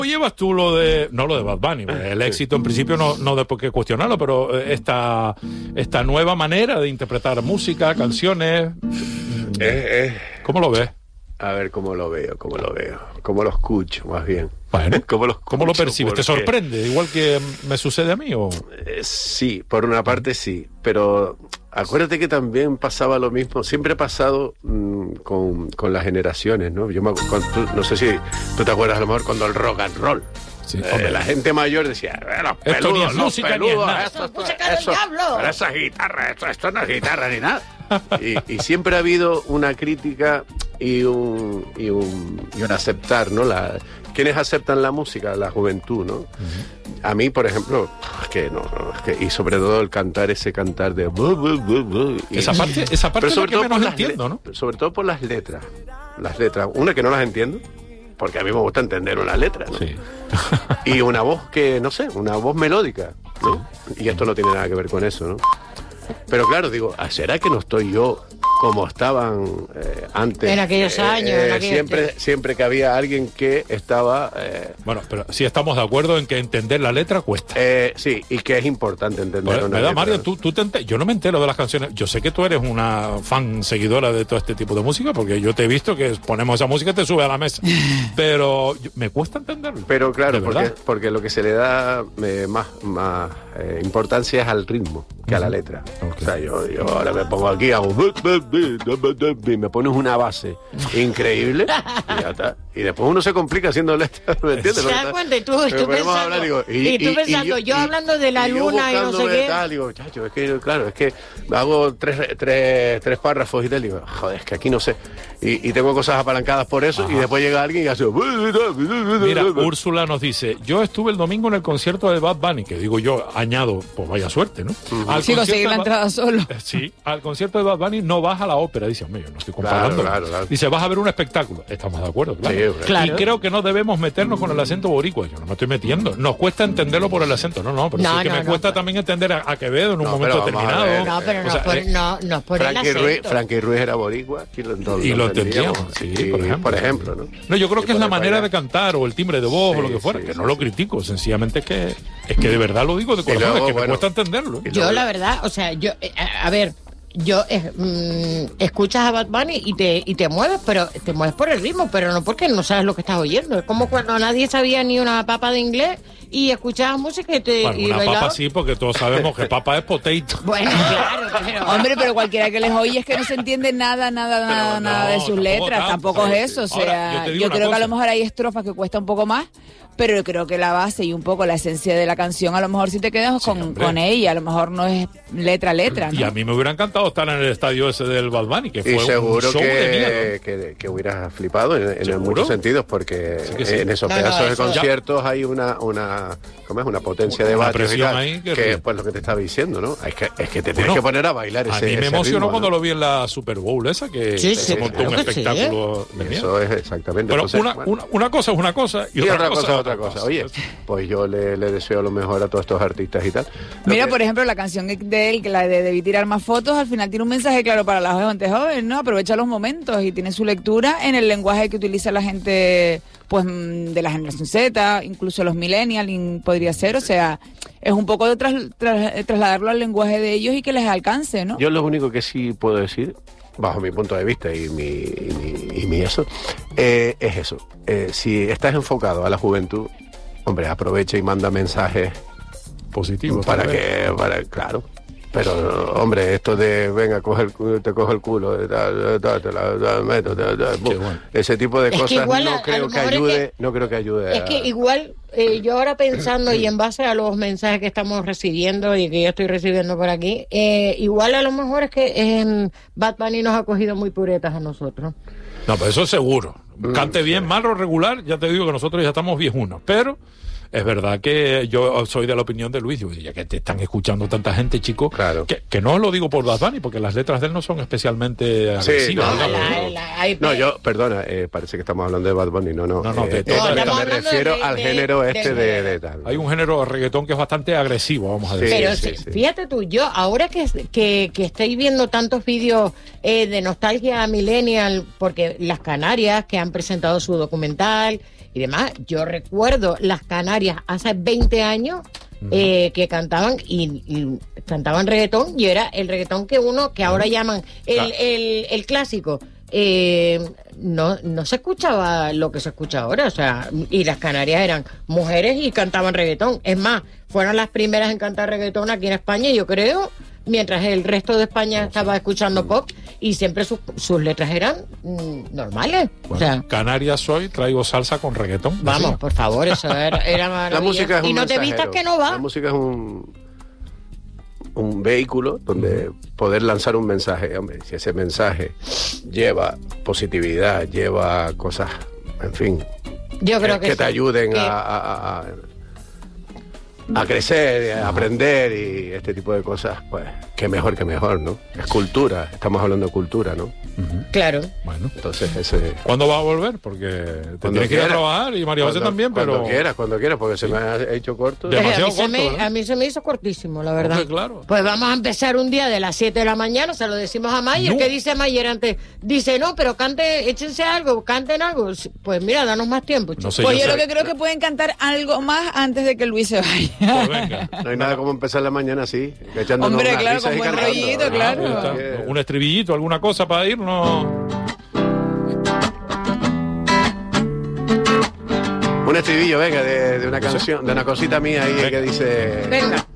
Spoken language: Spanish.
llevas tú lo de Bad Bunny? El éxito en principio no de por qué cuestionarlo, pero esta nueva manera de interpretar música, canciones, ¿cómo lo ves? A ver, ¿cómo lo veo? ¿Cómo lo escucho, más bien? Bueno, ¿Cómo lo percibes? ¿Te sorprende? Igual que me sucede a mí, ¿o? Sí, por una parte sí, pero acuérdate que también pasaba lo mismo, siempre ha pasado con las generaciones, ¿no? Yo no sé si tú te acuerdas a lo mejor cuando el rock and roll. Sí, la gente mayor decía, los peludos, pero esas guitarras, esto no es guitarra ni nada. Y siempre ha habido una crítica y un aceptar, ¿no? ¿Quiénes aceptan la música? La juventud, ¿no? A mí, por ejemplo, y sobre todo ese cantar de... Esa parte es la que menos entiendo, ¿no? Sobre todo por las letras. Una que no las entiendo, porque a mí me gusta entender una letra, ¿no? Sí. Y una voz una voz melódica, ¿no? Y esto no tiene nada que ver con eso, ¿no? Pero claro, digo, ¿será que no estoy yo como estaban antes? En aquellos años. Siempre que había alguien que estaba... Bueno, pero sí estamos de acuerdo en que entender la letra cuesta. Sí, y que es importante entender una letra. Mario, yo no me entero de las canciones. Yo sé que tú eres una fan seguidora de todo este tipo de música, porque yo te he visto que ponemos esa música y te sube a la mesa. Pero me cuesta entenderlo. Pero claro, porque lo que se le da más importancia es al ritmo que a la letra. Okay. O sea, yo ahora me pongo aquí, hago... me pones una base increíble y ya está. Y después uno se complica haciendo letras, ¿me entiendes? ¿Se da cuenta? Y tú pensando, yo hablando de la luna y no sé qué. Digo, chacho, es que hago tres párrafos y tal, digo, joder, es que aquí no sé. Y tengo cosas apalancadas por eso. Ajá. Y después llega alguien y hace... Mira, Úrsula nos dice, yo estuve el domingo en el concierto de Bad Bunny, que digo yo, añado, pues vaya suerte, ¿no? Sí, conseguir la entrada solo. Sí, al concierto de Bad Bunny no vas a la ópera, dice, hombre, yo no estoy comparando. Claro. Dice, vas a ver un espectáculo. Estamos de acuerdo, claro. Sí, claro. Y creo que no debemos meternos con el acento boricua. Yo no me estoy metiendo. Nos cuesta entenderlo por el acento. Pero sí que me cuesta también entender a Quevedo en un momento determinado. No, pero no es por el acento. Frankie Ruiz era boricua y lo entendíamos. Sí, por ejemplo, ¿no? No, yo creo que es la manera de cantar o el timbre de voz o lo que fuera, que no lo critico, sencillamente es que de verdad lo digo de corazón, es que me cuesta entenderlo. Yo la verdad, o sea, a ver, escuchas a Bad Bunny y te mueves, pero te mueves por el ritmo, pero no porque no sabes lo que estás oyendo. Es como cuando nadie sabía ni una papa de inglés y escuchabas música una papa sí, porque todos sabemos que papa es potato. Bueno, claro, pero... Hombre, pero cualquiera que les oye es que no se entiende nada de sus letras, tampoco es eso. O sea, yo creo que a lo mejor hay estrofas que cuesta un poco más, pero creo que la base y un poco la esencia de la canción, a lo mejor si te quedas con ella, a lo mejor no es letra, ¿no? Y a mí me hubiera encantado estar en el estadio ese del Bad Bunny, que fue seguro un show de miedo. Que hubieras flipado en muchos sentidos, porque sí. En esos pedazos de conciertos hay una potencia de varios que pues lo que te estaba diciendo, ¿no? Es que te tienes que poner a bailar ese ritmo. A mí me emocionó ritmo, cuando lo vi en la Super Bowl esa, que se montó un espectáculo de miedo. Eso es exactamente. Pero una cosa es una cosa y otra cosa es otra cosa. Oye, pues yo le deseo lo mejor a todos estos artistas y tal. Mira, por ejemplo, la canción de él, que la de Debí tirar más fotos, al final tiene un mensaje claro para la gente joven, ¿no? Aprovecha los momentos y tiene su lectura en el lenguaje que utiliza la gente, pues, de la generación Z, incluso los millennials, podría ser, o sea, es un poco de trasladarlo al lenguaje de ellos y que les alcance, ¿no? Yo lo único que sí puedo decir, bajo mi punto de vista y mi eso, es eso. Si estás enfocado a la juventud, hombre, aprovecha y manda mensajes positivos claro. Pero, hombre, esto de, venga, te cojo el culo, ese tipo de cosas igual no creo que ayude. Es que igual, yo ahora pensando y en base a los mensajes que estamos recibiendo y que yo estoy recibiendo por aquí, igual a lo mejor es que Bad Bunny nos ha cogido muy puretas a nosotros. No, pero eso es seguro. Cante bien, mal o regular, ya te digo que nosotros ya estamos viejunos, pero... Es verdad que yo soy de la opinión de Luis, digo, ya que te están escuchando tanta gente, chico, claro. que no lo digo por Bad Bunny, porque las letras de él no son especialmente agresivas. Perdona, parece que estamos hablando de Bad Bunny, no. Me refiero al género de tal. Hay un género de reggaetón que es bastante agresivo, vamos a decir. Pero fíjate tú, yo ahora que estoy viendo tantos vídeos de nostalgia millennial, porque las Canarias que han presentado su documental y demás. Yo recuerdo las Canarias hace 20 años que cantaban y cantaban reggaetón, y era el reggaetón que ahora llaman el clásico. No se escuchaba lo que se escucha ahora, o sea, y las Canarias eran mujeres y cantaban reggaetón. Es más, fueron las primeras en cantar reggaetón aquí en España, yo creo, mientras el resto de España estaba escuchando pop, y siempre sus letras eran normales. Bueno, o sea, Canarias soy, traigo salsa con reggaetón. Vamos, decía. por favor, eso era maravilloso. La música es un y no te vistas que no va. La música es un vehículo donde poder lanzar un mensaje. Hombre, si ese mensaje lleva positividad, lleva cosas, en fin, Yo creo que te ayuden a crecer, a aprender y este tipo de cosas, pues qué mejor, ¿no? Es cultura, estamos hablando de cultura, ¿no? Claro. Bueno, entonces ¿cuándo va a volver? Porque te tienes que ir a trabajar y María José también, pero... Cuando quieras, porque se me ha hecho corto. Demasiado corto, ¿verdad? A mí se me hizo cortísimo, la verdad. Hombre, claro. Pues vamos a empezar un día de las 7 de la mañana, se lo decimos a Mayer. No. ¿Qué dice Mayer antes? Dice, no, pero échense algo, canten algo. Pues mira, danos más tiempo, chicos. No sé, Pues yo sé. lo que creo que pueden cantar algo más antes de que Luis se vaya. Pues venga. No hay nada como empezar la mañana así, echándonos Hombre, unas claro, risas con y buen cantando. rollito, claro. Ahí está. Un estribillito, alguna cosa para irnos. Un estribillo, venga, de una canción, de una cosita mía ahí que dice... Venga.